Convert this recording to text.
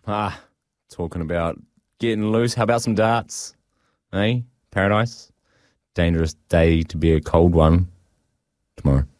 Talking about getting loose. How about some darts? Eh? Paradise? Dangerous day to be a cold one tomorrow.